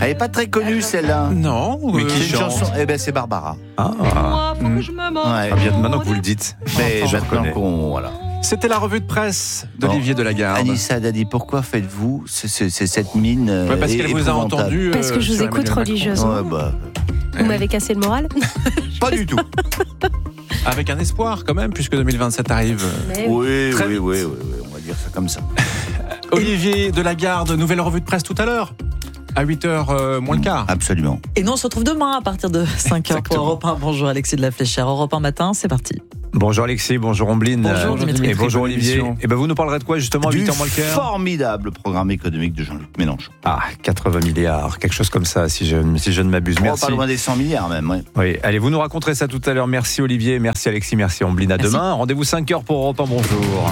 Elle n'est pas très connue celle-là. Non, mais qui chante chanson. Eh ben c'est Barbara. Moi, faut que je me morde. Ouais. Bien maintenant que vous le dites. Mais voilà. C'était la revue de presse d'Olivier Delagarde. Anissa Dadi, pourquoi faites-vous cette mine parce qu'elle vous a entendu. Parce que je vous écoute religieusement. Vous m'avez cassé le moral. Pas du tout. Avec un espoir quand même, puisque 2027 arrive. Oui, on va dire ça comme ça. Olivier Delagarde, nouvelle revue de presse tout à l'heure. À 8h moins le quart. Absolument. Et nous on se retrouve demain à partir de 5h pour Europe 1. Bonjour Alexis de la Fléchère. Europe 1 matin, c'est parti. Bonjour Alexis, bonjour Ombline. Bonjour Dimitri. Et bonjour Olivier. Et vous nous parlerez de quoi justement à 8h moins le quart? Formidable programme économique de Jean-Luc Mélenchon. 80 milliards, quelque chose comme ça, si je ne m'abuse. Merci. Pas loin des 100 milliards même. Ouais. Oui, allez, vous nous raconterez ça tout à l'heure. Merci Olivier, merci Alexis, merci Ombline. À demain. Rendez-vous 5h pour Europe 1. Bonjour.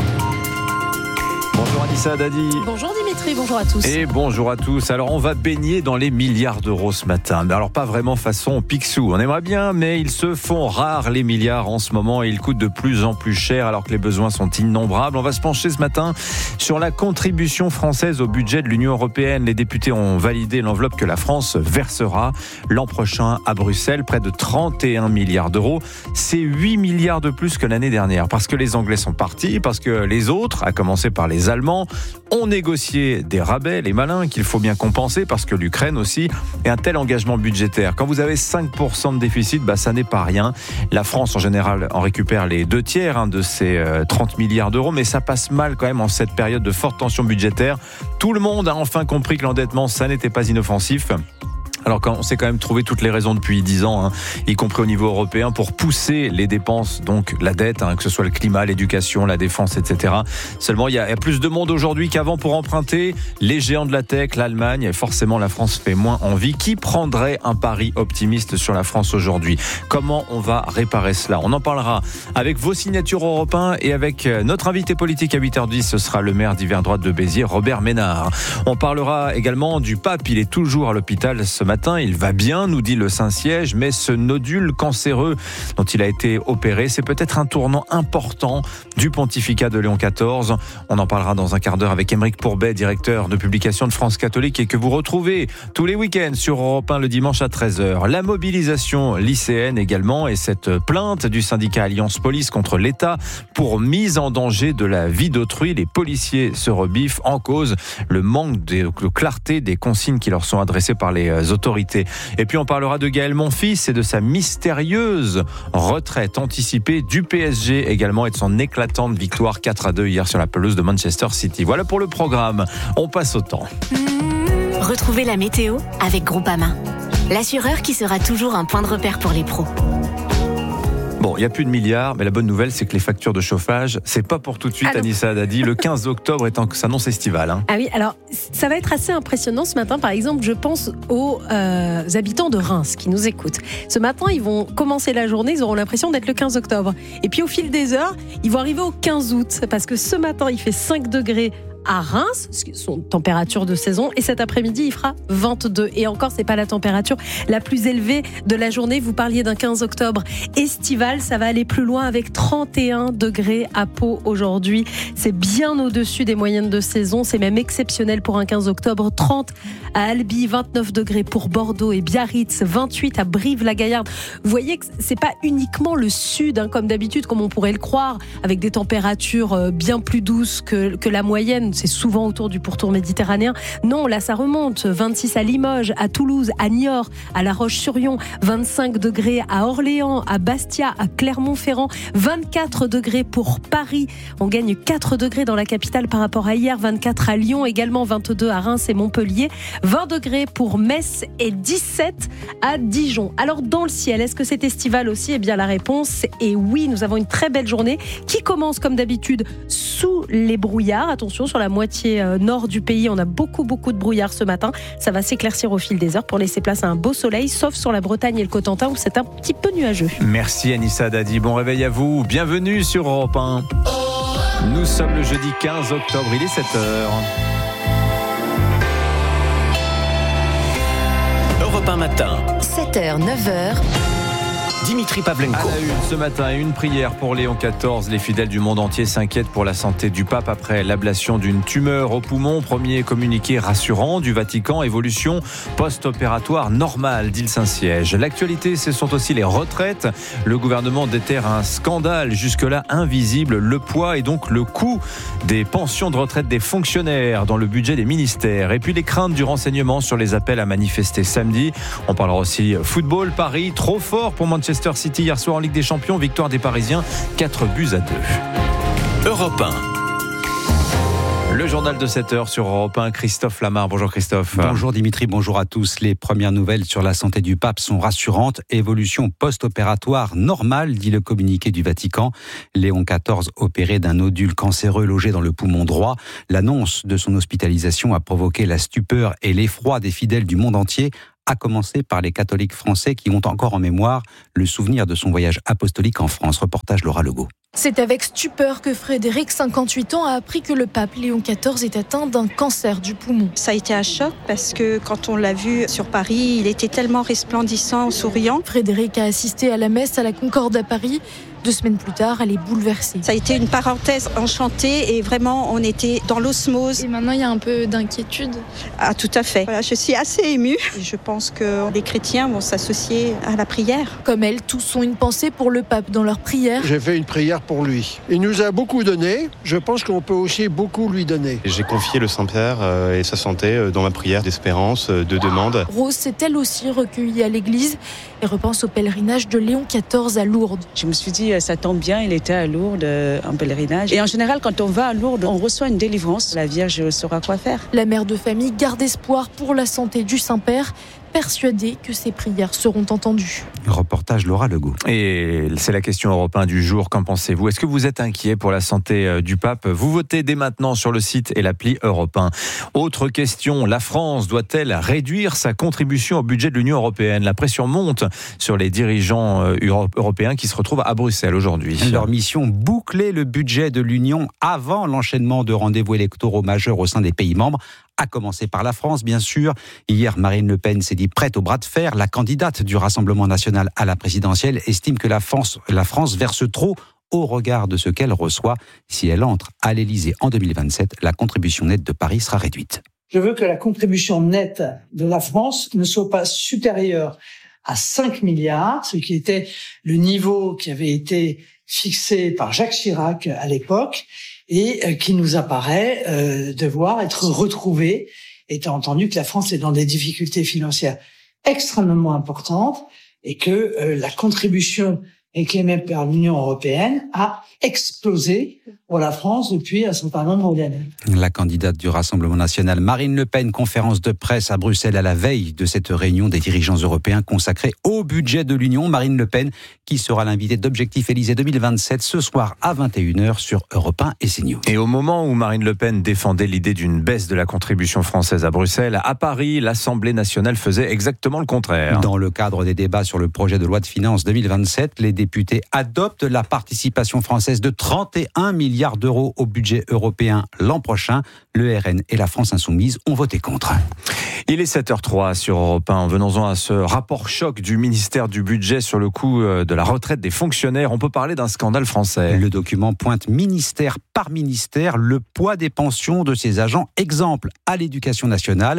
Bonjour Anissa Dadi. Bonjour Dimitri, bonjour à tous. Et bonjour à tous. Alors on va baigner dans les milliards d'euros ce matin. Mais alors pas vraiment façon Picsou. On aimerait bien, mais ils se font rares les milliards en ce moment et ils coûtent de plus en plus cher alors que les besoins sont innombrables. On va se pencher ce matin sur la contribution française au budget de l'Union européenne. Les députés ont validé l'enveloppe que la France versera l'an prochain à Bruxelles, près de 31 milliards d'euros. C'est 8 milliards de plus que l'année dernière parce que les Anglais sont partis, parce que les autres, à commencer par les Allemands, ont négocié des rabais, les malins, qu'il faut bien compenser parce que l'Ukraine aussi. Et un tel engagement budgétaire, quand vous avez 5% de déficit, ça n'est pas rien. La France, en général, en récupère les 2/3 de ces 30 milliards d'euros, mais ça passe mal quand même en cette période de forte tension budgétaire. Tout le monde a enfin compris que l'endettement, ça n'était pas inoffensif. Alors on s'est quand même trouvé toutes les raisons depuis 10 ans, y compris au niveau européen, pour pousser les dépenses, donc la dette, que ce soit le climat, l'éducation, la défense, etc. Seulement, il y a plus de monde aujourd'hui qu'avant pour emprunter. Les géants de la tech, l'Allemagne, et forcément la France fait moins envie. Qui prendrait un pari optimiste sur la France aujourd'hui? Comment on va réparer cela? On en parlera avec vos signatures Europe 1 et avec notre invité politique à 8h10. Ce sera le maire d'hiver droite de Béziers, Robert Ménard. On parlera également du pape. Il est toujours à l'hôpital ce matin. Il va bien, nous dit le Saint-Siège, mais ce nodule cancéreux dont il a été opéré, c'est peut-être un tournant important du pontificat de Léon XIV. On en parlera dans un quart d'heure avec Aymeric Pourbet, directeur de publication de France Catholique et que vous retrouvez tous les week-ends sur Europe 1 le dimanche à 13h. La mobilisation lycéenne également et cette plainte du syndicat Alliance Police contre l'État pour mise en danger de la vie d'autrui. Les policiers se rebiffent en cause le manque de clarté des consignes qui leur sont adressées par les autorités. Et puis on parlera de Gaël Monfils et de sa mystérieuse retraite anticipée du PSG également et de son éclatante victoire 4-2 hier sur la pelouse de Manchester City. Voilà pour le programme. On passe au temps. Retrouvez la météo avec Groupama, l'assureur qui sera toujours un point de repère pour les pros. Bon, il n'y a plus de milliards, mais la bonne nouvelle, c'est que les factures de chauffage, c'est pas pour tout de suite, Anissa Dadi. Le 15 octobre s'annonce estival. Ah oui, alors ça va être assez impressionnant ce matin. Par exemple, je pense aux habitants de Reims qui nous écoutent. Ce matin, ils vont commencer la journée, ils auront l'impression d'être le 15 octobre. Et puis au fil des heures, ils vont arriver au 15 août, parce que ce matin, il fait 5 degrés à Reims, son température de saison, et cet après-midi il fera 22. Et encore, c'est pas la température la plus élevée de la journée. Vous parliez d'un 15 octobre estival, ça va aller plus loin avec 31 degrés à Pau aujourd'hui. C'est bien au-dessus des moyennes de saison, c'est même exceptionnel pour un 15 octobre. 30 à Albi, 29 degrés pour Bordeaux et Biarritz, 28 à Brive-la-Gaillarde. Vous voyez que c'est pas uniquement le sud, comme d'habitude, comme on pourrait le croire, avec des températures bien plus douces que la moyenne. C'est souvent autour du pourtour méditerranéen. Non, là, ça remonte. 26 à Limoges, à Toulouse, à Niort, à La Roche-sur-Yon, 25 degrés à Orléans, à Bastia, à Clermont-Ferrand, 24 degrés pour Paris. On gagne 4 degrés dans la capitale par rapport à hier, 24 à Lyon, également 22 à Reims et Montpellier, 20 degrés pour Metz et 17 à Dijon. Alors, dans le ciel, est-ce que c'est estival aussi? Eh bien, la réponse est oui. Nous avons une très belle journée qui commence, comme d'habitude, sous les brouillards. Attention, sur la moitié nord du pays, on a beaucoup de brouillard ce matin. Ça va s'éclaircir au fil des heures pour laisser place à un beau soleil, sauf sur la Bretagne et le Cotentin où c'est un petit peu nuageux. Merci Anissa Dadi, bon réveil à vous, bienvenue sur Europe 1. Nous sommes le jeudi 15 octobre, il est 7h. Europe 1 matin. 7h, 9h. Dimitri Pavlenko. À la une ce matin, une prière pour Léon XIV. Les fidèles du monde entier s'inquiètent pour la santé du pape après l'ablation d'une tumeur au poumon. Premier communiqué rassurant du Vatican, évolution post-opératoire normale, dit le Saint-Siège. L'actualité, ce sont aussi les retraites. Le gouvernement déterre un scandale jusque-là invisible, le poids et donc le coût des pensions de retraite des fonctionnaires dans le budget des ministères. Et puis les craintes du renseignement sur les appels à manifester samedi. On parlera aussi football. Paris, trop fort pour Manchester City hier soir en Ligue des Champions. Victoire des Parisiens, 4-2. Europe 1. Le journal de 7h sur Europe 1, Christophe Lamar. Bonjour Christophe. Bonjour Dimitri, bonjour à tous. Les premières nouvelles sur la santé du pape sont rassurantes. Évolution post-opératoire normale, dit le communiqué du Vatican. Léon XIV opéré d'un nodule cancéreux logé dans le poumon droit. L'annonce de son hospitalisation a provoqué la stupeur et l'effroi des fidèles du monde entier, à commencer par les catholiques français qui ont encore en mémoire le souvenir de son voyage apostolique en France. Reportage Laura Legault. C'est avec stupeur que Frédéric, 58 ans, a appris que le pape Léon XIV est atteint d'un cancer du poumon. Ça a été un choc parce que quand on l'a vu sur Paris, il était tellement resplendissant, souriant. Frédéric a assisté à la messe à la Concorde à Paris. 2 semaines plus tard, elle est bouleversée. Ça a été une parenthèse enchantée et vraiment on était dans l'osmose. Et maintenant il y a un peu d'inquiétude. Ah, tout à fait. Voilà, je suis assez émue. Je pense que les chrétiens vont s'associer à la prière. Comme elle, tous ont une pensée pour le pape dans leur prière. J'ai fait une prière pour lui. Il nous a beaucoup donné. Je pense qu'on peut aussi beaucoup lui donner. J'ai confié le Saint-Père et sa santé dans ma prière d'espérance, de demande. Rose s'est elle aussi recueillie à l'église et repense au pèlerinage de Léon XIV à Lourdes. Je me suis dit, ça tombe bien, il était à Lourdes en pèlerinage. Et en général, quand on va à Lourdes, on reçoit une délivrance. La Vierge saura quoi faire. La mère de famille garde espoir pour la santé du Saint-Père, persuadée que ses prières seront entendues. Reportage Laura Legault. Et c'est la question Europe 1 du jour. Qu'en pensez-vous ? Est-ce que vous êtes inquiet pour la santé du pape ? Vous votez dès maintenant sur le site et l'appli Europe 1. Autre question, la France doit-elle réduire sa contribution au budget de l'Union européenne ? La pression monte sur les dirigeants européens qui se retrouvent à Bruxelles aujourd'hui. Leur mission, boucler le budget de l'Union avant l'enchaînement de rendez-vous électoraux majeurs au sein des pays membres. À commencer par la France, bien sûr. Hier, Marine Le Pen s'est dit prête au bras de fer. La candidate du Rassemblement national à la présidentielle estime que la France verse trop au regard de ce qu'elle reçoit. Si elle entre à l'Élysée en 2027, la contribution nette de Paris sera réduite. Je veux que la contribution nette de la France ne soit pas supérieure à 5 milliards, ce qui était le niveau qui avait été fixé par Jacques Chirac à l'époque et qui nous apparaît devoir être retrouvé, étant entendu que la France est dans des difficultés financières extrêmement importantes et que la contribution réclamée par l'Union européenne a explosé pour la France depuis un certain nombre d'années. La candidate du Rassemblement national, Marine Le Pen, conférence de presse à Bruxelles à la veille de cette réunion des dirigeants européens consacrée au budget de l'Union. Marine Le Pen, qui sera l'invitée d'Objectif Élysée 2027 ce soir à 21h sur Europe 1 et CNews. Et au moment où Marine Le Pen défendait l'idée d'une baisse de la contribution française à Bruxelles, à Paris, l'Assemblée nationale faisait exactement le contraire. Dans le cadre des débats sur le projet de loi de finances 2027, les députés adoptent la participation française de 31 milliards d'euros au budget européen l'an prochain. Le RN et la France insoumise ont voté contre. Il est 7h03 sur Europe 1. Venons-en à ce rapport choc du ministère du Budget sur le coût de la retraite des fonctionnaires. On peut parler d'un scandale français. Le document pointe ministère par ministère le poids des pensions de ces agents. Exemple, à l'Éducation nationale,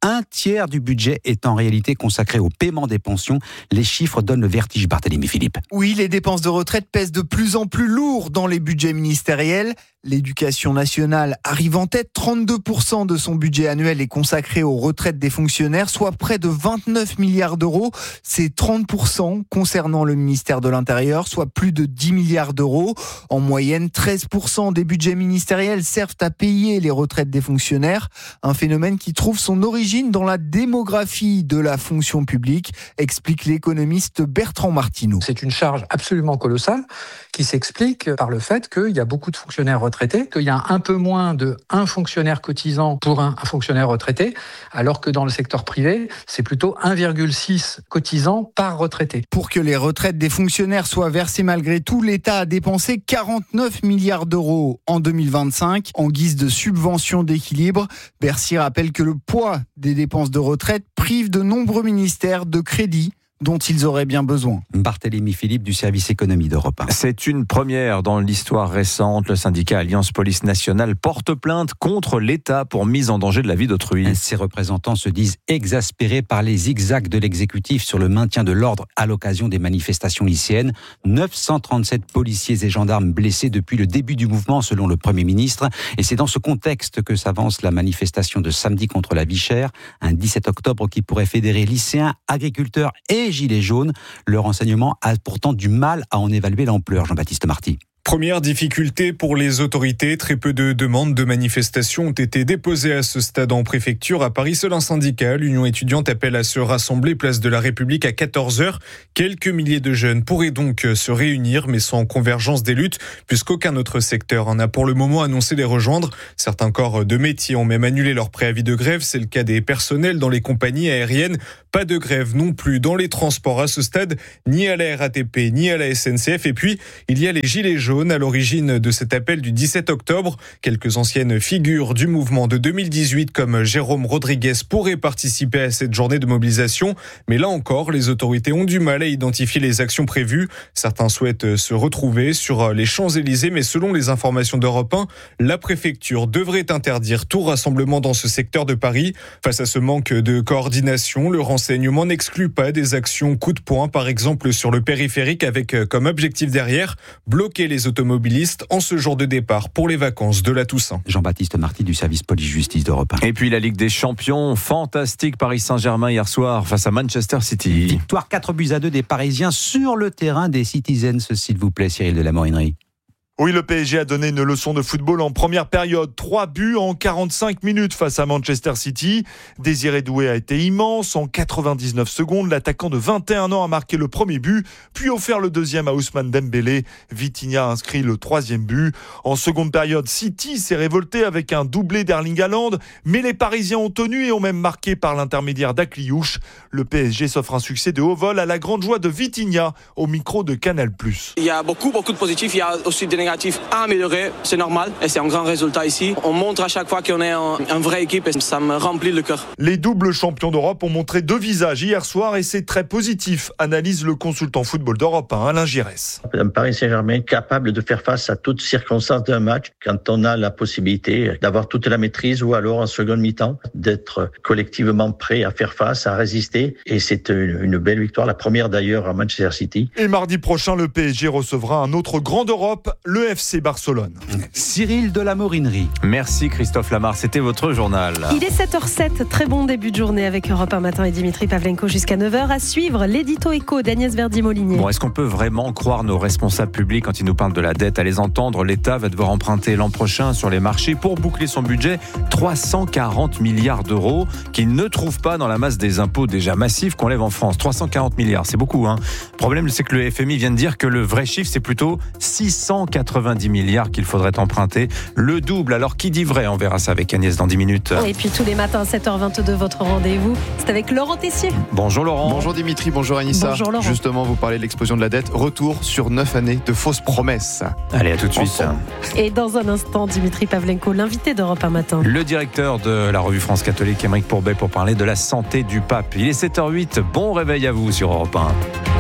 1/3 du budget est en réalité consacré au paiement des pensions. Les chiffres donnent le vertige, Barthélémy Philippe. Oui, les dépenses de retraite pèsent de plus en plus lourd dans les budgets ministériels. L'Éducation nationale arrive en tête. 32% de son budget annuel est consacré aux retraites des fonctionnaires, soit près de 29 milliards d'euros. C'est 30% concernant le ministère de l'Intérieur, soit plus de 10 milliards d'euros. En moyenne, 13% des budgets ministériels servent à payer les retraites des fonctionnaires. Un phénomène qui trouve son origine dans la démographie de la fonction publique, explique l'économiste Bertrand Martineau. C'est une charge absolument colossale qui s'explique par le fait qu'il y a beaucoup de fonctionnaires retraités, qu'il y a un peu moins de un fonctionnaire cotisant pour un fonctionnaire retraité, alors que dans le secteur privé, c'est plutôt 1,6 cotisants par retraité. Pour que les retraites des fonctionnaires soient versées malgré tout, l'État a dépensé 49 milliards d'euros en 2025 en guise de subvention d'équilibre. Bercy rappelle que le poids des dépenses de retraite prive de nombreux ministères de crédits dont ils auraient bien besoin. Barthélémy Philippe du service économie d'Europe 1. C'est une première dans l'histoire récente. Le syndicat Alliance Police Nationale porte plainte contre l'État pour mise en danger de la vie d'autrui. Ses représentants se disent exaspérés par les zigzags de l'exécutif sur le maintien de l'ordre à l'occasion des manifestations lycéennes. 937 policiers et gendarmes blessés depuis le début du mouvement, selon le Premier ministre. Et c'est dans ce contexte que s'avance la manifestation de samedi contre la vie chère, un 17 octobre qui pourrait fédérer lycéens, agriculteurs et gilets jaunes. Le renseignement a pourtant du mal à en évaluer l'ampleur, Jean-Baptiste Marty. Première difficulté pour les autorités, très peu de demandes de manifestation ont été déposées à ce stade en préfecture. À Paris, seul un syndicat, l'Union étudiante, appelle à se rassembler place de la République à 14h. Quelques milliers de jeunes pourraient donc se réunir, mais sans convergence des luttes, puisqu'aucun autre secteur n'a pour le moment annoncé les rejoindre. Certains corps de métier ont même annulé leur préavis de grève. C'est le cas des personnels dans les compagnies aériennes. Pas de grève non plus dans les transports à ce stade, ni à la RATP, ni à la SNCF. Et puis, il y a les gilets jaunes à l'origine de cet appel du 17 octobre. Quelques anciennes figures du mouvement de 2018 comme Jérôme Rodriguez pourraient participer à cette journée de mobilisation. Mais là encore, les autorités ont du mal à identifier les actions prévues. Certains souhaitent se retrouver sur les Champs-Élysées, mais selon les informations d'Europe 1, la préfecture devrait interdire tout rassemblement dans ce secteur de Paris. Face à ce manque de coordination, le renseignement n'exclut pas des actions coup de poing, par exemple sur le périphérique, avec comme objectif derrière bloquer les automobilistes en ce jour de départ pour les vacances de la Toussaint. Jean-Baptiste Marty du service police-justice d'Europe 1. Et puis la Ligue des Champions, fantastique Paris Saint-Germain hier soir face à Manchester City. Victoire 4-2 des Parisiens sur le terrain des Citizens, s'il vous plaît, Cyril de la Morinerie. Oui, le PSG a donné une leçon de football en première période. 3 buts en 45 minutes face à Manchester City. Désiré Doué a été immense. En 99 secondes, l'attaquant de 21 ans a marqué le premier but, puis offert le deuxième à Ousmane Dembélé. Vitinha a inscrit le 3e but. En seconde période, City s'est révolté avec un doublé d'Erling Haaland, mais les Parisiens ont tenu et ont même marqué par l'intermédiaire d'Akliouche. Le PSG s'offre un succès de haut vol à la grande joie de Vitinha au micro de Canal+. Il y a beaucoup de positifs, il y a aussi des négatifs à améliorer, c'est normal et c'est un grand résultat ici. On montre à chaque fois qu'on est une vraie équipe et ça me remplit le cœur. Les doubles champions d'Europe ont montré 2 visages hier soir et c'est très positif, analyse le consultant football d'Europe 1, Alain Giresse. Un Paris Saint-Germain capable de faire face à toutes circonstances d'un match quand on a la possibilité d'avoir toute la maîtrise ou alors en seconde mi-temps d'être collectivement prêt à faire face, à résister et c'est une belle victoire, la première d'ailleurs à Manchester City. Et mardi prochain, le PSG recevra un autre grand d'Europe, le FC Barcelone. Cyril de la Morinerie. Merci Christophe Lamar, c'était votre journal. Il est 7h07, très bon début de journée avec Europe 1 Matin et Dimitri Pavlenko jusqu'à 9h. À suivre l'édito éco d'Agnès Verdi-Molinier. Bon, est-ce qu'on peut vraiment croire nos responsables publics quand ils nous parlent de la dette? À les entendre, l'État va devoir emprunter l'an prochain sur les marchés pour boucler son budget 340 milliards d'euros qu'il ne trouve pas dans la masse des impôts déjà massifs qu'on lève en France. 340 milliards, c'est beaucoup. Le problème, c'est que le FMI vient de dire que le vrai chiffre, c'est plutôt 690 milliards qu'il faudrait emprunter. Le double. Alors, qui dit vrai? On verra ça avec Agnès dans 10 minutes. Et puis tous les matins, 7h22, votre rendez-vous, c'est avec Laurent Tessier. Bonjour Laurent. Bonjour Dimitri, bonjour Anissa. Bonjour Laurent. Justement, vous parlez de l'explosion de la dette. Retour sur 9 années de fausses promesses. Allez, à tout de suite. Et dans un instant, Dimitri Pavlenko, l'invité d'Europe 1 Matin. Le directeur de la revue France Catholique, Aymeric Pourbet, pour parler de la santé du pape. Il est 7h08. Bon réveil à vous sur Europe 1.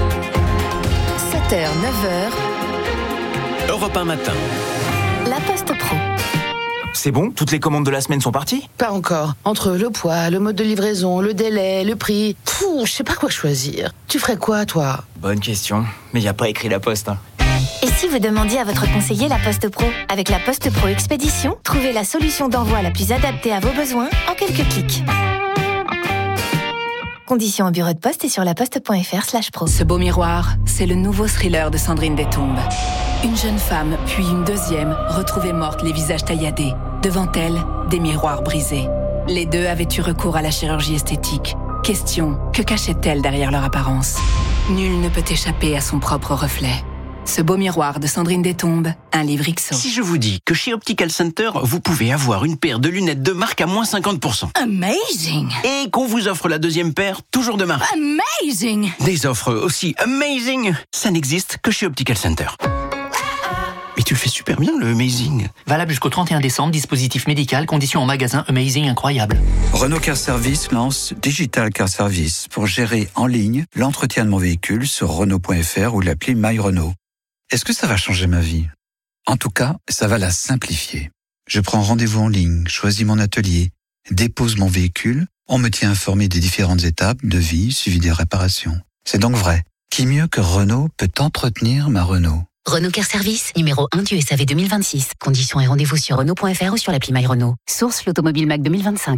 7h, 9h. Europe 1 Matin. La Poste Pro. C'est bon? Toutes les commandes de la semaine sont parties? Pas encore. Entre le poids, le mode de livraison, le délai, le prix... je sais pas quoi choisir. Tu ferais quoi, toi? Bonne question. Mais y a pas écrit la Poste. Et si vous demandiez à votre conseiller La Poste Pro? Avec La Poste Pro Expédition, trouvez la solution d'envoi la plus adaptée à vos besoins en quelques clics. Conditions au bureau de poste et sur laposte.fr/pro. Ce beau miroir, c'est le nouveau thriller de Sandrine Destombes. Une jeune femme, puis une deuxième, retrouvée morte, les visages tailladés. Devant elle, des miroirs brisés. Les deux avaient eu recours à la chirurgie esthétique. Question, que cachait-elle derrière leur apparence? Nul ne peut échapper à son propre reflet. Ce beau miroir de Sandrine Destombes, un livre XO. Si je vous dis que chez Optical Center, vous pouvez avoir une paire de lunettes de marque à moins 50%. Amazing! Et qu'on vous offre la deuxième paire, toujours de marque. Amazing! Des offres aussi amazing, ça n'existe que chez Optical Center. Mais tu le fais super bien, le Amazing. Valable jusqu'au 31 décembre, dispositif médical, conditions en magasin, Amazing incroyable. Renault Car Service lance Digital Car Service pour gérer en ligne l'entretien de mon véhicule sur Renault.fr ou l'appli My Renault. Est-ce que ça va changer ma vie ? En tout cas, ça va la simplifier. Je prends rendez-vous en ligne, choisis mon atelier, dépose mon véhicule, on me tient informé des différentes étapes, devis, suivi des réparations. C'est donc vrai. Qui mieux que Renault peut entretenir ma Renault ? Renault Car Service, numéro 1 du SAV 2026. Conditions et rendez-vous sur Renault.fr ou sur l'appli My Renault. Source l'Automobile Mac 2025.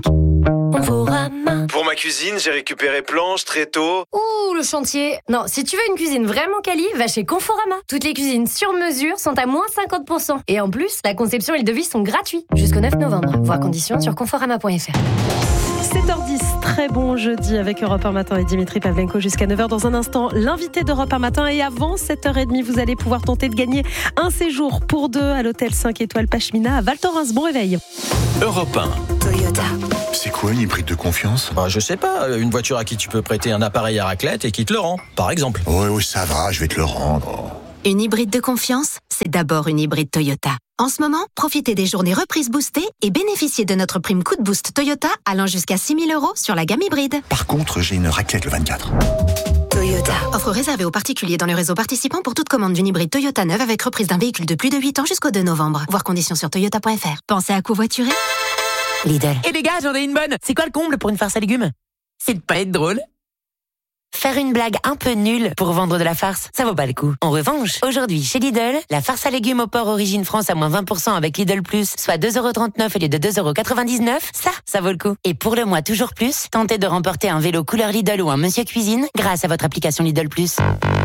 Pour ma cuisine, j'ai récupéré planches, tréteaux. Ouh, le chantier. Non, si tu veux une cuisine vraiment quali, va chez Conforama. Toutes les cuisines sur mesure sont à moins 50%. Et en plus, la conception et le devis sont gratuits. Jusqu'au 9 novembre. Voir conditions sur conforama.fr. 7h10, très bon jeudi avec Europe 1 Matin et Dimitri Pavlenko jusqu'à 9h. Dans un instant, l'invité d'Europe 1 Matin. Et avant 7h30, vous allez pouvoir tenter de gagner un séjour pour deux à l'hôtel 5 étoiles Pashmina à Val Thorens. Bon réveil. Europe 1. Toyota. C'est quoi une hybride de confiance ? Je sais pas, une voiture à qui tu peux prêter un appareil à raclette et qui te le rend, par exemple. Oui, ça va, je vais te le rendre. Une hybride de confiance, c'est d'abord une hybride Toyota. En ce moment, profitez des journées reprises boostées et bénéficiez de notre prime coup de boost Toyota allant jusqu'à 6 000 € sur la gamme hybride. Par contre, j'ai une raclette le 24. Toyota. Offre réservée aux particuliers dans le réseau participant pour toute commande d'une hybride Toyota neuve avec reprise d'un véhicule de plus de 8 ans jusqu'au 2 novembre. Voir conditions sur toyota.fr. Pensez à covoiturer ? Lidl. Et les gars, j'en ai une bonne. C'est quoi le comble pour une farce à légumes ? C'est de pas être drôle. Faire une blague un peu nulle pour vendre de la farce, ça vaut pas le coup. En revanche, aujourd'hui, chez Lidl, la farce à légumes au porc Origine France à moins 20% avec Lidl Plus, soit 2,39€ au lieu de 2,99€, ça vaut le coup. Et pour le mois toujours plus, tentez de remporter un vélo couleur Lidl ou un Monsieur Cuisine grâce à votre application Lidl Plus.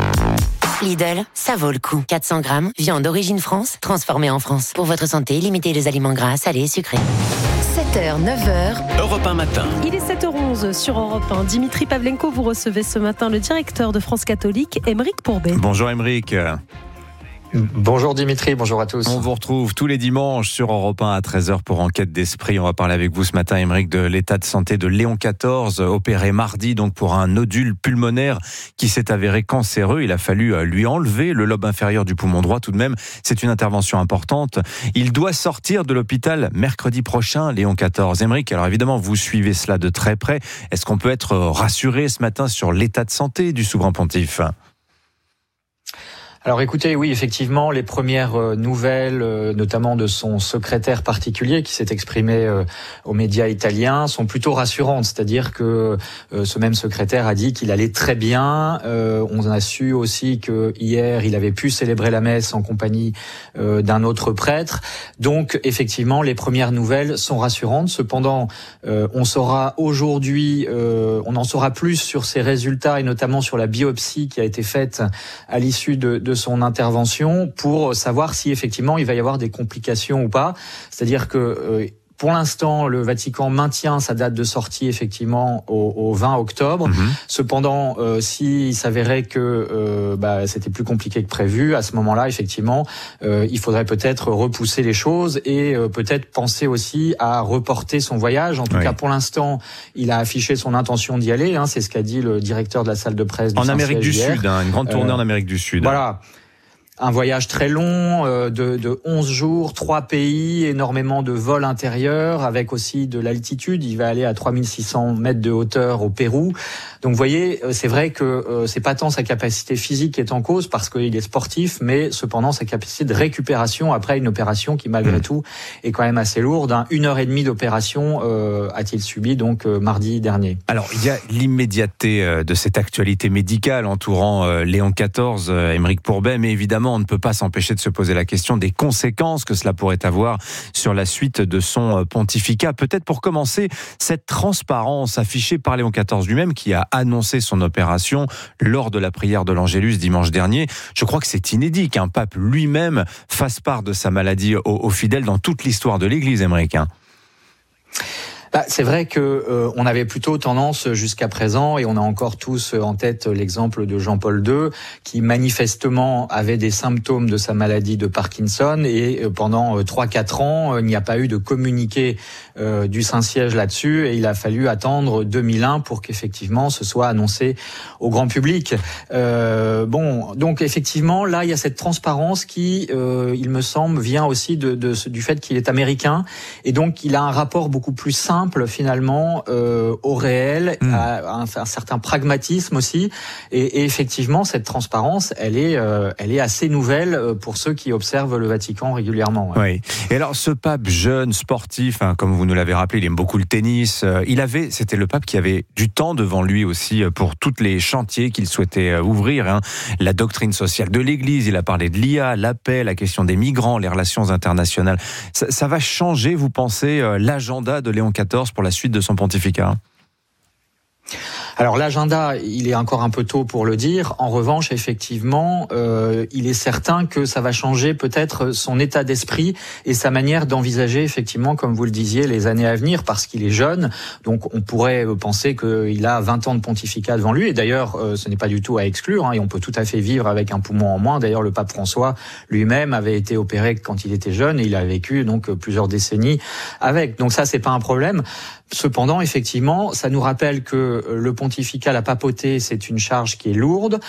Lidl, ça vaut le coup. 400 grammes, viande Origine France, transformée en France. Pour votre santé, limitez les aliments gras, salés et sucrés. 7h, 9h. Europe 1 Matin. Il est 7h11 sur Europe 1. Dimitri Pavlenko, vous recevez ce matin le directeur de France Catholique, Aymeric Pourbet. Bonjour Aymeric. Bonjour Dimitri, bonjour à tous. On vous retrouve tous les dimanches sur Europe 1 à 13h pour Enquête d'Esprit. On va parler avec vous ce matin, Aymeric, de l'état de santé de Léon XIV, opéré mardi donc pour un nodule pulmonaire qui s'est avéré cancéreux. Il a fallu lui enlever le lobe inférieur du poumon droit. Tout de même, c'est une intervention importante. Il doit sortir de l'hôpital mercredi prochain, Léon XIV. Aymeric, alors évidemment, vous suivez cela de très près. Est-ce qu'on peut être rassuré ce matin sur l'état de santé du souverain pontife ? Alors écoutez, oui, effectivement, les premières nouvelles, notamment de son secrétaire particulier qui s'est exprimé aux médias italiens, sont plutôt rassurantes. C'est-à-dire que ce même secrétaire a dit qu'il allait très bien. On a su aussi que hier, il avait pu célébrer la messe en compagnie d'un autre prêtre. Donc effectivement, les premières nouvelles sont rassurantes. Cependant, on saura aujourd'hui, on en saura plus sur ses résultats et notamment sur la biopsie qui a été faite à l'issue de son intervention pour savoir si effectivement il va y avoir des complications ou pas. C'est-à-dire que pour l'instant, le Vatican maintient sa date de sortie effectivement au 20 octobre. Cependant, s'il s'avérait que c'était plus compliqué que prévu, à ce moment-là, effectivement, il faudrait peut-être repousser les choses et peut-être penser aussi à reporter son voyage. En tout cas, pour l'instant, il a affiché son intention d'y aller. C'est ce qu'a dit le directeur de la salle de presse du Saint-Siège Amérique du hier. Sud, une grande tournée en Amérique du Sud. Voilà. Un voyage très long de 11 jours, 3 pays, énormément de vols intérieurs, avec aussi de l'altitude. Il va aller à 3600 mètres de hauteur au Pérou. Donc vous voyez, c'est vrai que c'est pas tant sa capacité physique qui est en cause, parce qu'il est sportif, mais cependant sa capacité de récupération après une opération qui malgré tout est quand même assez lourde. 1h30 d'opération a-t-il subi donc mardi dernier. Alors il y a l'immédiateté de cette actualité médicale entourant Léon XIV, Aymeric Pourbet, mais évidemment on ne peut pas s'empêcher de se poser la question des conséquences que cela pourrait avoir sur la suite de son pontificat. Peut-être pour commencer, cette transparence affichée par Léon XIV lui-même qui a annoncé son opération lors de la prière de l'Angélus dimanche dernier. Je crois que c'est inédit qu'un pape lui-même fasse part de sa maladie aux fidèles dans toute l'histoire de l'Église, Aymeric. C'est vrai que on avait plutôt tendance jusqu'à présent, et on a encore tous en tête l'exemple de Jean-Paul II, qui manifestement avait des symptômes de sa maladie de Parkinson, et pendant 3-4 ans, il n'y a pas eu de communiqué du Saint-Siège là-dessus, et il a fallu attendre 2001 pour qu'effectivement ce soit annoncé au grand public. Donc effectivement, là, il y a cette transparence qui, il me semble, vient aussi du fait qu'il est américain, et donc il a un rapport beaucoup plus simple finalement au réel, à un certain pragmatisme aussi, et effectivement cette transparence elle est assez nouvelle pour ceux qui observent le Vatican régulièrement. Oui. Et alors ce pape jeune, sportif, comme vous nous l'avez rappelé, il aime beaucoup le tennis, c'était le pape qui avait du temps devant lui aussi pour tous les chantiers qu'il souhaitait ouvrir, la doctrine sociale de l'Église, il a parlé de l'IA, la paix, la question des migrants, les relations internationales. Ça va changer, vous pensez, l'agenda de Léon XIV pour la suite de son pontificat? Alors l'agenda, il est encore un peu tôt pour le dire. En revanche, effectivement, il est certain que ça va changer peut-être son état d'esprit et sa manière d'envisager, effectivement, comme vous le disiez, les années à venir, parce qu'il est jeune. Donc on pourrait penser qu'il a 20 ans de pontificat devant lui. Et d'ailleurs, ce n'est pas du tout à exclure, et on peut tout à fait vivre avec un poumon en moins. D'ailleurs, le pape François lui-même avait été opéré quand il était jeune, et il a vécu donc plusieurs décennies avec. Donc ça, c'est pas un problème. Cependant, effectivement, ça nous rappelle que le pontificat, la papauté, c'est une charge qui est lourde,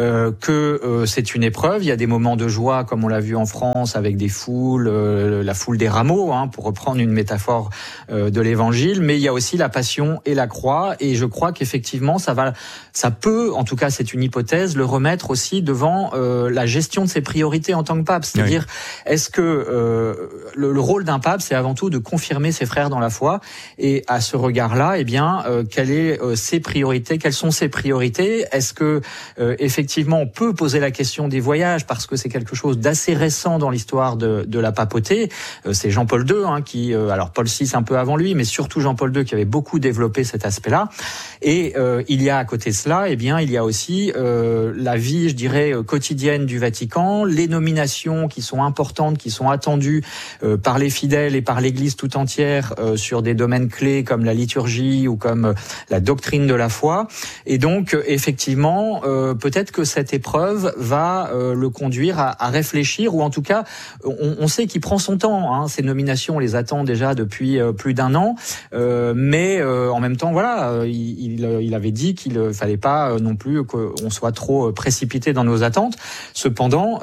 que c'est une épreuve. Il y a des moments de joie, comme on l'a vu en France, avec des foules, la foule des rameaux, pour reprendre une métaphore de l'Évangile. Mais il y a aussi la passion et la croix. Et je crois qu'effectivement, ça peut, en tout cas, c'est une hypothèse, le remettre aussi devant la gestion de ses priorités en tant que pape. C'est-à-dire, est-ce que le rôle d'un pape, c'est avant tout de confirmer ses frères dans la foi, et à ce regard-là, quelles sont ses priorités? Est-ce que effectivement on peut poser la question des voyages, parce que c'est quelque chose d'assez récent dans l'histoire de la papauté. C'est Jean-Paul II qui, alors Paul VI un peu avant lui, mais surtout Jean-Paul II qui avait beaucoup développé cet aspect-là. Et il y a à côté de cela, il y a aussi la vie, je dirais, quotidienne du Vatican, les nominations qui sont importantes, qui sont attendues par les fidèles et par l'Église tout entière sur des domaines clés comme la liturgie ou comme la doctrine de la foi. Et donc, effectivement, peut-être que cette épreuve va le conduire à réfléchir, ou en tout cas, on sait qu'il prend son temps. Ces nominations, on les attend déjà depuis plus d'1 an. Mais en même temps, voilà, il avait dit qu'il ne fallait pas non plus qu'on soit trop précipité dans nos attentes. Cependant,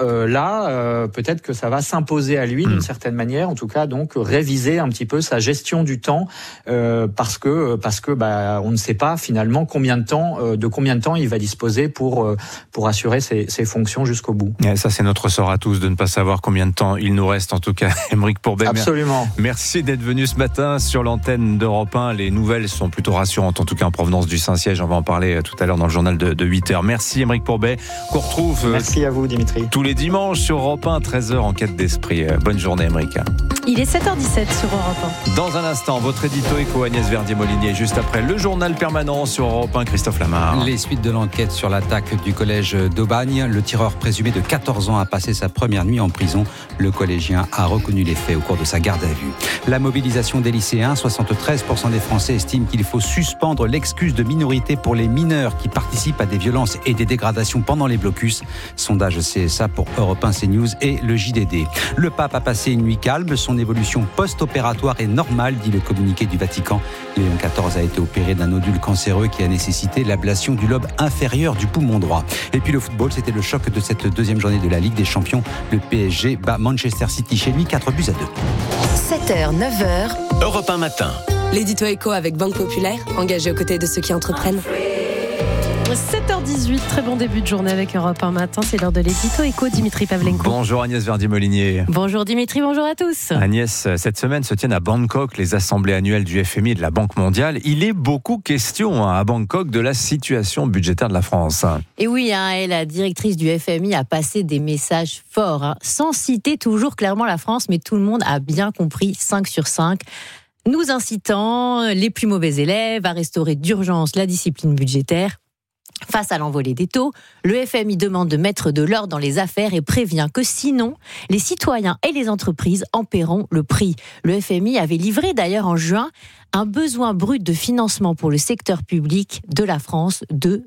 là, peut-être que ça va s'imposer à lui d'une certaine manière, en tout cas, donc réviser un petit peu sa gestion du temps, parce que on ne sait pas finalement combien de temps il va disposer pour assurer ses fonctions jusqu'au bout. Et ça, c'est notre sort à tous de ne pas savoir combien de temps il nous reste, en tout cas. Aymeric Pourbet, absolument. Merci d'être venu ce matin sur l'antenne d'Europe 1. Les nouvelles sont plutôt rassurantes, en tout cas en provenance du Saint-Siège. On va en parler tout à l'heure dans le journal de 8h. Merci Aymeric Pourbet, qu'on retrouve merci à vous Dimitri, tous les dimanches sur Europe 1, 13h en quête d'esprit. Bonne journée Aymeric. Il est 7h17 sur Europe 1. Dans un instant, votre édito éco, Agnès Verdier-Molinier, juste après le journal permanent sur Europe 1, Christophe Lamar. Les suites de l'enquête sur l'attaque du collège d'Aubagne. Le tireur présumé de 14 ans a passé sa première nuit en prison. Le collégien a reconnu les faits au cours de sa garde à vue. La mobilisation des lycéens, 73% des Français estiment qu'il faut suspendre l'excuse de minorité pour les mineurs qui participent à des violences et des dégradations pendant les blocus. Sondage CSA pour Europe 1, CNews et le JDD. Le pape a passé une nuit calme. Son évolution post-opératoire est normale, dit le communiqué du Vatican. Léon XIV a été opéré d'un nodule cancéreux qui a nécessité l'ablation du lobe inférieur du poumon droit. Et puis le football, c'était le choc de cette deuxième journée de la Ligue des Champions. Le PSG bat Manchester City chez lui, 4-2. 7h, 9h. Europe 1 matin. L'édito éco avec Banque Populaire, engagé aux côtés de ceux qui entreprennent. 7h18, très bon début de journée avec Europe 1 matin. C'est l'heure de l'édito éco, Dimitri Pavlenko. Bonjour Agnès Verdier-Molinier. Bonjour Dimitri, bonjour à tous. Agnès, cette semaine se tiennent à Bangkok les assemblées annuelles du FMI et de la Banque mondiale. Il est beaucoup question à Bangkok de la situation budgétaire de la France. Et oui, et la directrice du FMI a passé des messages forts, sans citer toujours clairement la France, mais tout le monde a bien compris, 5 sur 5. Nous incitant les plus mauvais élèves à restaurer d'urgence la discipline budgétaire. Face à l'envolée des taux, le FMI demande de mettre de l'ordre dans les affaires et prévient que sinon, les citoyens et les entreprises en paieront le prix. Le FMI avait livré d'ailleurs en juin un besoin brut de financement pour le secteur public de la France de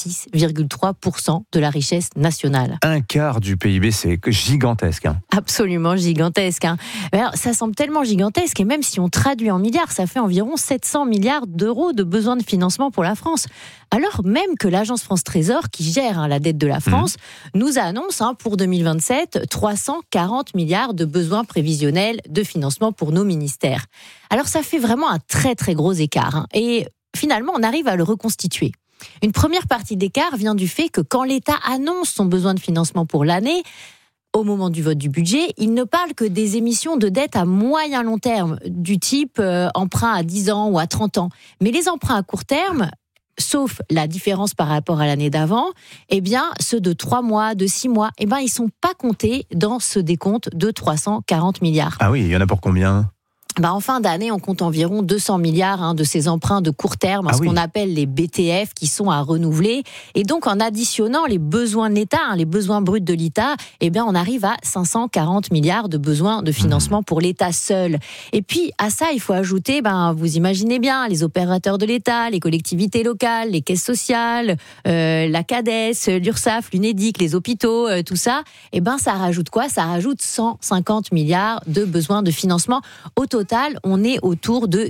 26,3% de la richesse nationale. Un quart du PIB, c'est gigantesque. Absolument gigantesque. Alors, ça semble tellement gigantesque, et même si on traduit en milliards, ça fait environ 700 milliards d'euros de besoin de financement pour la France. Alors même que l'agence France Trésor, qui gère la dette de la France, nous annonce pour 2027 340 milliards de besoins prévisionnels de financement pour nos ministères. Alors ça fait vraiment un très très gros écart. Et finalement, on arrive à le reconstituer. Une première partie d'écart vient du fait que quand l'État annonce son besoin de financement pour l'année, au moment du vote du budget, il ne parle que des émissions de dette à moyen long terme, du type emprunt à 10 ans ou à 30 ans. Mais les emprunts à court terme, sauf la différence par rapport à l'année d'avant, ceux de 3 mois, de 6 mois, ils ne sont pas comptés dans ce décompte de 340 milliards. Ah oui, il y en a pour combien ? En fin d'année, on compte environ 200 milliards de ces emprunts de court terme, qu'on appelle les BTF, qui sont à renouveler. Et donc, en additionnant les besoins de l'État, les besoins bruts de l'État, on arrive à 540 milliards de besoins de financement pour l'État seul. Et puis, à ça, il faut ajouter, vous imaginez bien, les opérateurs de l'État, les collectivités locales, les caisses sociales, la CADES, l'URSSAF, l'UNEDIC, les hôpitaux, tout ça. Ça rajoute quoi ? Ça rajoute 150 milliards de besoins de financement. Au total, on est autour de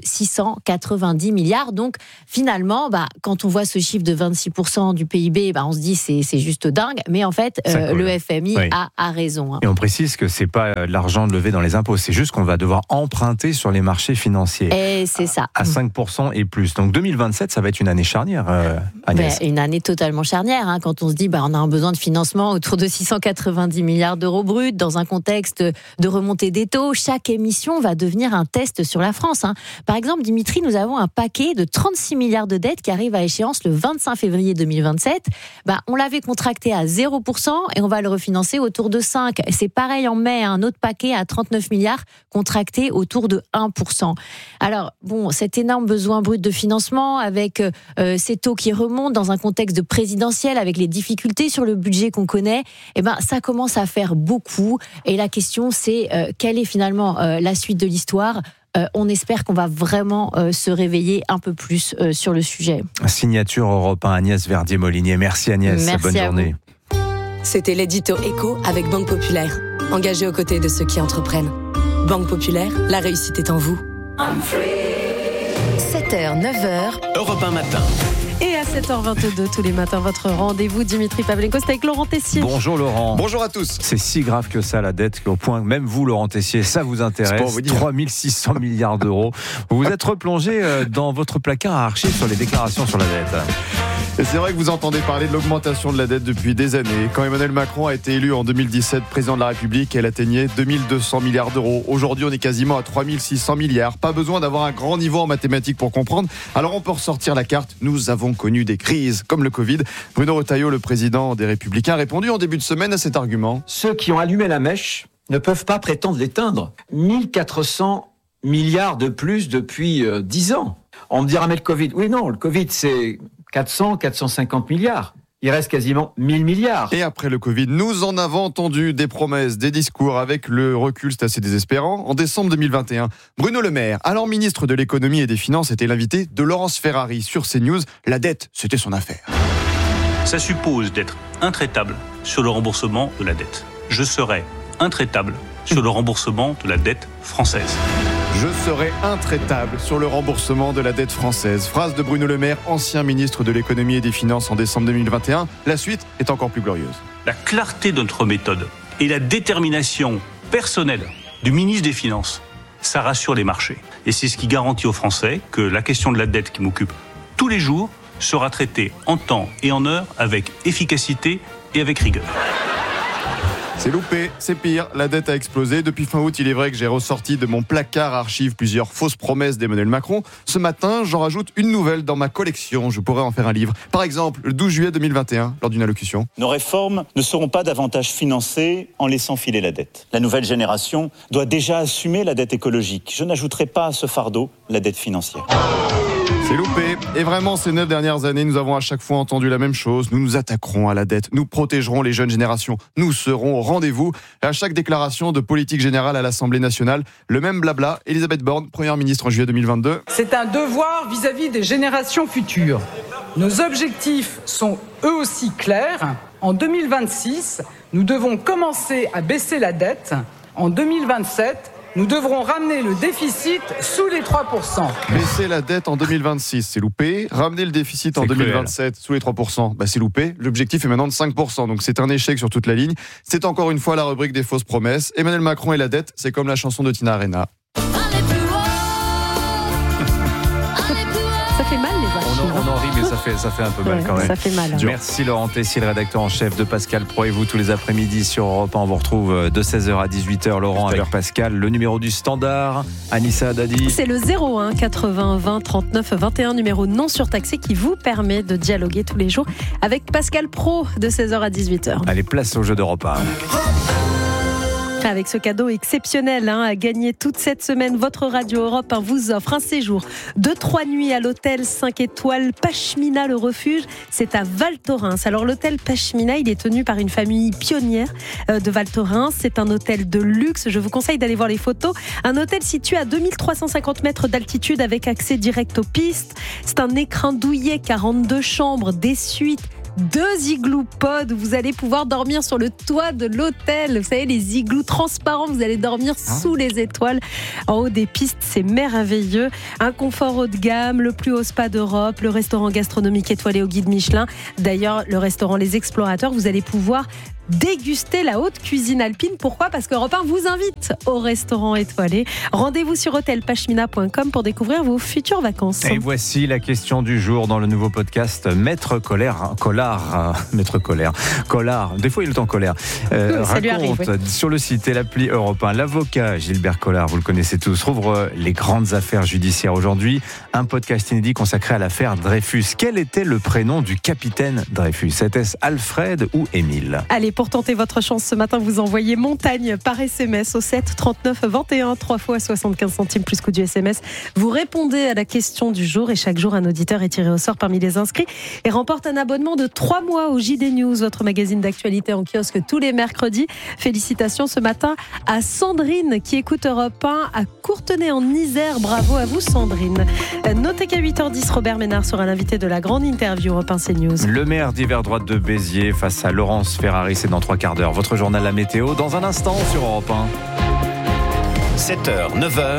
690 milliards. Donc, finalement, quand on voit ce chiffre de 26% du PIB, on se dit c'est juste dingue. Mais en fait, le FMI a raison. Et on précise que c'est pas l'argent levé dans les impôts, c'est juste qu'on va devoir emprunter sur les marchés financiers. Et c'est ça. À 5% et plus. Donc 2027, ça va être une année charnière, Agnès. Une année totalement charnière. Quand on se dit on a un besoin de financement autour de 690 milliards d'euros bruts dans un contexte de remontée des taux, chaque émission va devenir un test sur la France. Par exemple, Dimitri, nous avons un paquet de 36 milliards de dettes qui arrive à échéance le 25 février 2027. On l'avait contracté à 0% et on va le refinancer autour de 5%. C'est pareil en mai, un autre paquet à 39 milliards contracté autour de 1%. Alors, cet énorme besoin brut de financement avec ces taux qui remontent dans un contexte de présidentiel avec les difficultés sur le budget qu'on connaît, ça commence à faire beaucoup. Et la question, c'est quelle est finalement la suite de l'histoire ? On espère qu'on va vraiment se réveiller un peu plus sur le sujet. Signature Europe 1, Agnès Verdier-Molinier. Merci Agnès, bonne journée. C'était l'édito Écho avec Banque Populaire. Engagé aux côtés de ceux qui entreprennent. Banque Populaire, la réussite est en vous. 7h, 9h, Europe 1 matin. Et à 7h22 tous les matins, votre rendez-vous Dimitri Pavlenko, c'est avec Laurent Tessier. Bonjour Laurent. Bonjour à tous. C'est si grave que ça la dette qu'au point que même vous Laurent Tessier, ça vous intéresse. 3600 milliards d'euros. Vous vous êtes replongé dans votre placard à archives sur les déclarations sur la dette. Et c'est vrai que vous entendez parler de l'augmentation de la dette depuis des années. Quand Emmanuel Macron a été élu en 2017 président de la République, elle atteignait 2200 milliards d'euros. Aujourd'hui, on est quasiment à 3600 milliards. Pas besoin d'avoir un grand niveau en mathématiques pour comprendre. Alors on peut ressortir la carte. Nous avons connu des crises comme le Covid. Bruno Retailleau, le président des Républicains, a répondu en début de semaine à cet argument. Ceux qui ont allumé la mèche ne peuvent pas prétendre l'éteindre. 1400 milliards de plus depuis 10 ans. On me dira, mais le Covid. Oui, non, le Covid, c'est 450 milliards. Il reste quasiment 1000 milliards. Et après le Covid, nous en avons entendu des promesses, des discours. Avec le recul, c'est assez désespérant. En décembre 2021, Bruno Le Maire, alors ministre de l'économie et des finances, était l'invité de Laurence Ferrari sur CNews. La dette, c'était son affaire. Ça suppose d'être intraitable sur le remboursement de la dette. Je serai intraitable sur le remboursement de la dette française. Je serai intraitable sur le remboursement de la dette française. Phrase de Bruno Le Maire, ancien ministre de l'économie et des finances en décembre 2021. La suite est encore plus glorieuse. La clarté de notre méthode et la détermination personnelle du ministre des Finances, ça rassure les marchés. Et c'est ce qui garantit aux Français que la question de la dette qui m'occupe tous les jours sera traitée en temps et en heure avec efficacité et avec rigueur. C'est loupé, c'est pire, la dette a explosé. Depuis fin août, il est vrai que j'ai ressorti de mon placard à archives plusieurs fausses promesses d'Emmanuel Macron. Ce matin, j'en rajoute une nouvelle dans ma collection. Je pourrais en faire un livre. Par exemple, le 12 juillet 2021, lors d'une allocution. Nos réformes ne seront pas davantage financées en laissant filer la dette. La nouvelle génération doit déjà assumer la dette écologique. Je n'ajouterai pas à ce fardeau la dette financière. C'est loupé. Et vraiment, ces 9 dernières années, nous avons à chaque fois entendu la même chose. Nous nous attaquerons à la dette. Nous protégerons les jeunes générations. Nous serons au rendez-vous. Et à chaque déclaration de politique générale à l'Assemblée nationale, le même blabla. Elisabeth Borne, Première ministre en juillet 2022. C'est un devoir vis-à-vis des générations futures. Nos objectifs sont eux aussi clairs. En 2026, nous devons commencer à baisser la dette. En 2027, nous devrons ramener le déficit sous les 3%. Baisser la dette en 2026, c'est loupé. Ramener le déficit en 2027 sous les 3%, c'est loupé. L'objectif est maintenant de 5%, donc c'est un échec sur toute la ligne. C'est encore une fois la rubrique des fausses promesses. Emmanuel Macron et la dette, c'est comme la chanson de Tina Arena. Ça fait mal les vaches. On en rit, mais ça fait un peu mal quand même. Ça fait mal. Merci Laurent Tessier, le rédacteur en chef de Pascal Pro, et vous tous les après-midi sur Europe 1. On vous retrouve de 16h à 18h. Laurent avec Pascal. Le numéro du standard, Anissa Dadi. C'est le 01 80 20 39 21, numéro non surtaxé qui vous permet de dialoguer tous les jours avec Pascal Pro de 16h à 18h. Allez, place au jeu d'Europe 1. Avec ce cadeau exceptionnel à gagner toute cette semaine, votre Radio Europe vous offre un séjour de 3 nuits à l'hôtel 5 étoiles Pashmina le refuge. C'est à Val Thorens. Alors l'hôtel Pashmina, il est tenu par une famille pionnière de Val Thorens. C'est un hôtel de luxe. Je vous conseille d'aller voir les photos. Un hôtel situé à 2350 mètres d'altitude avec accès direct aux pistes. C'est un écrin douillet, 42 chambres, des suites. 2 igloos pods, vous allez pouvoir dormir sur le toit de l'hôtel. Vous savez, les igloos transparents, vous allez dormir sous les étoiles. En haut des pistes, c'est merveilleux. Un confort haut de gamme, le plus haut spa d'Europe, le restaurant gastronomique étoilé au guide Michelin. D'ailleurs, le restaurant Les Explorateurs, vous allez pouvoir déguster la haute cuisine alpine. Pourquoi ? Parce qu'Europe 1 vous invite au restaurant étoilé. Rendez-vous sur hôtelpashmina.com pour découvrir vos futures vacances. Et voici la question du jour dans le nouveau podcast Maître Collard. Des fois il est le temps colère. Raconte sur le site et l'appli Europe 1. L'avocat Gilbert Collard, vous le connaissez tous, rouvre les grandes affaires judiciaires aujourd'hui. Un podcast inédit consacré à l'affaire Dreyfus. Quel était le prénom du capitaine Dreyfus ? Était-ce Alfred ou Émile ? Allez, pour tenter votre chance ce matin, vous envoyez montagne par SMS au 7 39 21, 3 fois 75 centimes plus coût du SMS. Vous répondez à la question du jour et chaque jour un auditeur est tiré au sort parmi les inscrits et remporte un abonnement de 3 mois au JD News, votre magazine d'actualité en kiosque tous les mercredis. Félicitations ce matin à Sandrine qui écoute Europe 1 à Courtenay en Isère. Bravo à vous Sandrine. Notez qu'à 8h10, Robert Ménard sera l'invité de la grande interview Europe 1 CNews. Le maire d'hiver droite de Béziers face à Laurence Ferrari, c'est dans 3 quarts d'heure. Votre journal La Météo dans un instant sur Europe 1. 7h, 9h.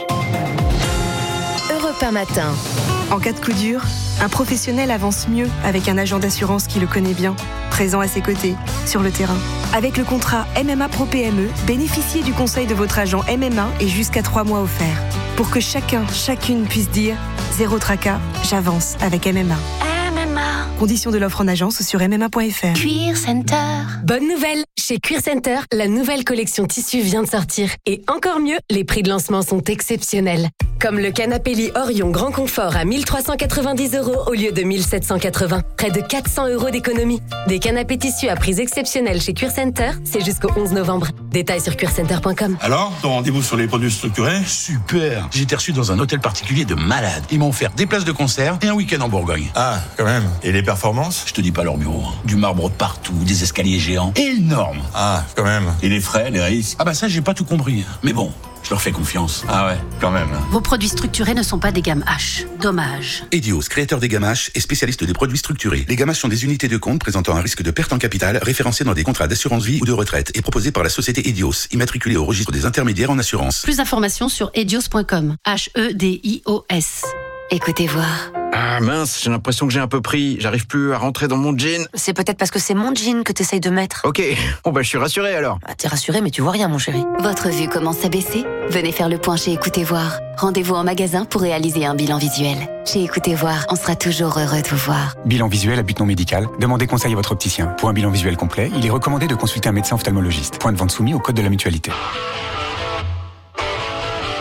Europe 1 matin. En cas de coup dur, un professionnel avance mieux avec un agent d'assurance qui le connaît bien, présent à ses côtés, sur le terrain. Avec le contrat MMA Pro PME, bénéficiez du conseil de votre agent MMA et jusqu'à 3 mois offerts. Pour que chacune puisse dire « Zéro tracas, j'avance avec MMA ». Conditions de l'offre en agence sur mma.fr. Cuir Center. Bonne nouvelle! Chez Cuir Center, la nouvelle collection tissu vient de sortir. Et encore mieux, les prix de lancement sont exceptionnels. Comme le canapé lit Orion Grand Confort à 1 390 € au lieu de 1 780. Près de 400 € d'économie. Des canapés tissus à prix exceptionnels chez Cuir Center, c'est jusqu'au 11 novembre. Détails sur cuircenter.com. Alors, ton rendez-vous sur les produits structurés ? Super! J'ai été reçu dans un hôtel particulier de malade. Ils m'ont offert des places de concert et un week-end en Bourgogne. Ah, quand même. Et les performances ? Je te dis pas leur bureau. Du marbre de partout, des escaliers géants. Énorme. Ah, quand même. Et les frais, les risques ? Ah bah ça, j'ai pas tout compris. Mais bon, je leur fais confiance. Ah ouais, quand même. Vos produits structurés ne sont pas des gammes H. Dommage. Edios, créateur des gammes H et spécialiste des produits structurés. Les gammes H sont des unités de compte présentant un risque de perte en capital référencées dans des contrats d'assurance vie ou de retraite et proposées par la société Edios, immatriculée au registre des intermédiaires en assurance. Plus d'informations sur edios.com. HEDIOS. Écoutez voir. Ah mince, j'ai l'impression que j'ai un peu pris. J'arrive plus à rentrer dans mon jean. C'est peut-être parce que c'est mon jean que t'essayes de mettre. Ok, bon bah je suis rassuré alors. T'es rassuré mais tu vois rien mon chéri. Votre vue commence à baisser ? Venez faire le point chez Écoutez Voir. Rendez-vous en magasin pour réaliser un bilan visuel. Chez Écoutez Voir, on sera toujours heureux de vous voir. Bilan visuel à but non médical. Demandez conseil à votre opticien. Pour un bilan visuel complet, il est recommandé de consulter un médecin ophtalmologiste. Point de vente soumis au code de la mutualité.